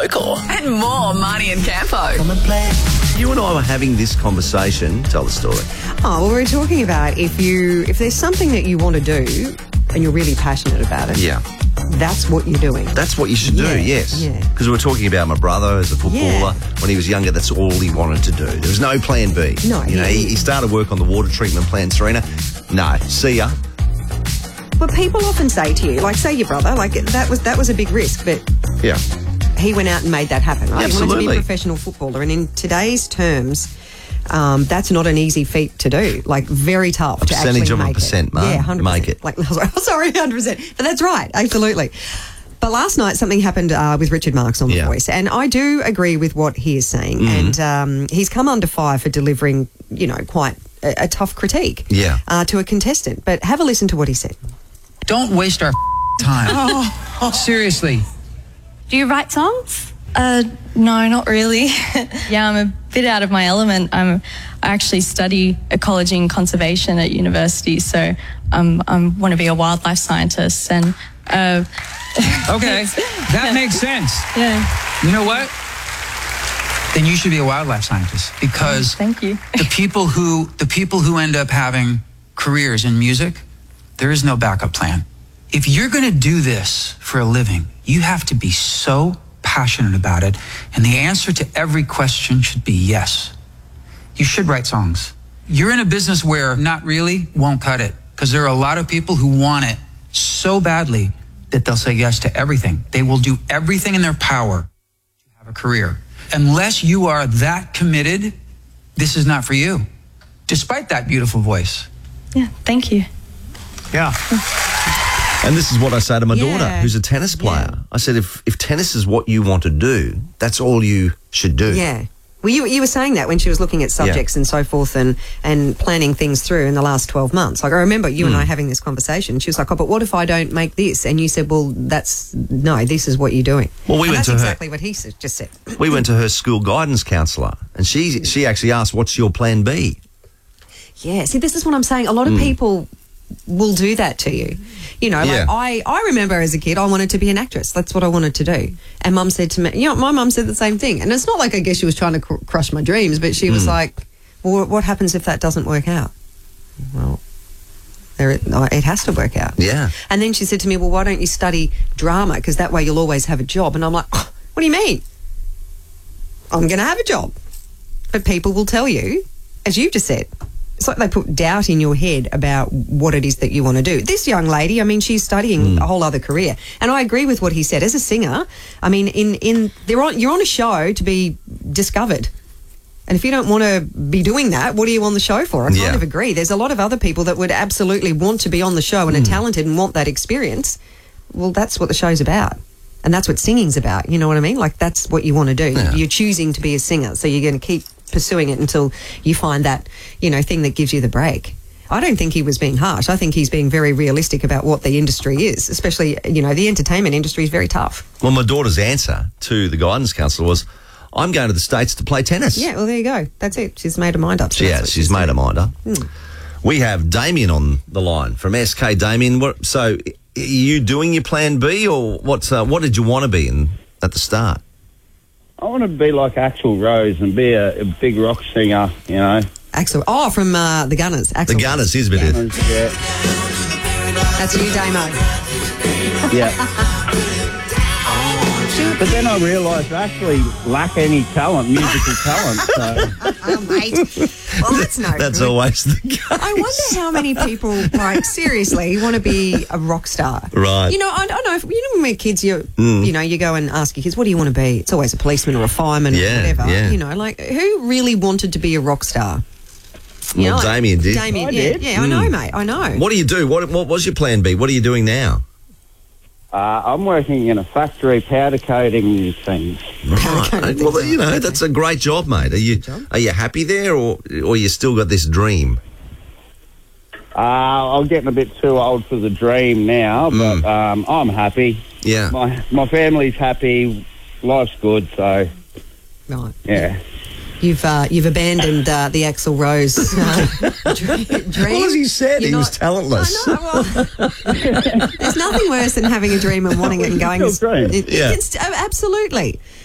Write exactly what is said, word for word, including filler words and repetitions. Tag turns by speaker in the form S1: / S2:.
S1: local.
S2: And more Marnie and Campo.
S1: You and I were having this conversation. Tell the story.
S3: Oh, well, we're talking about if you if there's something that you want to do and you're really passionate about it.
S1: Yeah.
S3: That's what you're doing.
S1: That's what you should
S3: Yeah,
S1: do, yes.
S3: yeah.
S1: Because we were talking about my brother as a footballer.
S3: Yeah.
S1: When he was younger, that's all he wanted to do. There was no plan B.
S3: No,
S1: You know,
S3: yeah.
S1: he, he started work on the water treatment plant, Serena. No, see ya.
S3: But people often say to you, like, say your brother, like that was that was a big risk, but
S1: Yeah.
S3: he went out and made that happen. Right? He wanted to be
S1: Absolutely.
S3: a professional footballer, and in today's terms, um, that's not an easy feat to do. Like, very tough
S1: A
S3: to actually
S1: percentage of a
S3: make
S1: percent,
S3: it.
S1: Mark.
S3: Yeah, one hundred percent.
S1: Make it.
S3: Like, sorry, one hundred percent. But that's right, absolutely. But last night something happened uh, with Richard Marks on The
S1: Yeah.
S3: Voice, and I do agree with what he is saying.
S1: Mm-hmm.
S3: And um, he's come under fire for delivering, you know, quite a, a tough critique
S1: Yeah.
S3: uh, to a contestant. But have a listen to what he said.
S4: Don't waste our time. Seriously.
S5: Do you write songs?
S6: Uh, no, not really. Yeah, I'm a bit out of my element. I'm, I actually study ecology and conservation at university, so um, I want to be a wildlife scientist. And uh,
S4: Okay, that makes sense.
S6: yeah,
S4: You know what? Then you should be a wildlife scientist, because
S6: thank you.
S4: the people who the people who end up having careers in music, there is no backup plan. If you're going to do this for a living, you have to be so passionate about it, and the answer to every question should be yes. You should write songs. You're in a business where not really won't cut it, because there are a lot of people who want it so badly that they'll say yes to everything. They will do everything in their power to have a career. Unless you are that committed, this is not for you, despite that beautiful voice.
S6: Yeah, thank you.
S1: Yeah. And this is what I say to my
S3: Yeah.
S1: daughter, who's a tennis player.
S3: Yeah.
S1: I said, if, if tennis is what you want to do, that's all you should do.
S3: Yeah. Well, you, you were saying that when she was looking at subjects and so forth and, and planning things through in the last twelve months. Like, I remember you
S1: Hmm.
S3: and I having this conversation. She was like, oh, but what if I don't make this? And you said, well, that's, no, this is what you're doing.
S1: Well, we
S3: and
S1: went
S3: that's
S1: to her-
S3: exactly what he s- just said.
S1: We went to her school guidance counsellor, and she she actually asked, what's your plan B?
S3: Yeah, see, this is what I'm saying. A lot of people will do that to you. You know, like
S1: Yeah.
S3: I, I remember as a kid, I wanted to be an actress. That's what I wanted to do. And Mum said to me, you know, my mum said the same thing. And it's not like I guess she was trying to cr- crush my dreams, but she was like, well, what happens if that doesn't work out? Well, there it, no, it has to work out.
S1: Yeah.
S3: And then she said to me, well, why don't you study drama? Because that way you'll always have a job. And I'm like, oh, what do you mean? I'm going to have a job. But people will tell you, as you've just said, it's like they put doubt in your head about what it is that you want to do. This young lady, I mean, she's studying a whole other career. And I agree with what he said. As a singer, I mean, in, in they're on, you're on a show to be discovered. And if you don't want to be doing that, what are you on the show for? I kind
S1: Yeah.
S3: of agree. There's a lot of other people that would absolutely want to be on the show and are talented and want that experience. Well, that's what the show's about. And that's what singing's about. You know what I mean? Like, that's what you want to do.
S1: Yeah.
S3: You're choosing to be a singer. So you're going to keep pursuing it until you find that, you know, thing that gives you the break. I don't think he was being harsh. I think he's being very realistic about what the industry is, especially, you know, the entertainment industry is very tough.
S1: Well, my daughter's answer to the guidance counsellor was, I'm going to the States to play tennis.
S3: Yeah, well, there you go. That's it. She's made her mind up. So
S1: She
S3: that's
S1: has.
S3: what
S1: She's
S3: she
S1: made
S3: said.
S1: her mind up. We have Damien on the line from S K. Damien, what, so are you doing your plan B, or what's, uh, what did you want to be in at the start?
S7: I want to be like Axl Rose and be a, a big rock singer, you know.
S3: Axel. Oh, from uh, the Gunners. Axel.
S1: The Gunners, his bit
S7: And,
S1: is.
S7: yeah,
S3: That's you, Damo.
S7: yeah. But then I realised I actually lack any talent, musical talent. So
S3: Oh, mate. Well, that's no
S1: That's
S3: good.
S1: always the case.
S3: I wonder how many people, like, seriously, want to be a rock star.
S1: Right.
S3: You know, I don't know. If, you know, when we're kids, you you know, you go and ask your kids, what do you want to be? It's always a policeman or a fireman
S1: Yeah,
S3: or whatever.
S1: yeah.
S3: You know, like, who really wanted to be a rock star? You
S1: Well,
S3: know, like,
S1: Damien did.
S3: Damien,
S7: I
S3: yeah,
S7: did.
S3: yeah, I know, mate. I know.
S1: What do you do? What, what was your plan B? What are you doing now?
S7: uh, I'm working in a factory powder coating things.
S1: Right.
S3: coating
S1: Well,
S3: things,
S1: you know,
S3: okay.
S1: that's a great job, mate. Are you
S3: job.
S1: are you happy there, or or you still got this dream?
S7: Uh, I'm getting a bit too old for the dream now, but um, I'm happy.
S1: Yeah.
S7: My my family's happy. Life's good, so
S3: Right.
S7: yeah.
S3: You've uh, you've abandoned uh, the Axl Rose uh, dream.
S1: Well, as he said,
S3: You're
S1: he was
S3: not-
S1: talentless.
S3: I know, well, there's nothing worse than having a dream and wanting it and going.
S7: Still dream.
S3: It-
S1: Yeah.
S3: it's, uh, absolutely.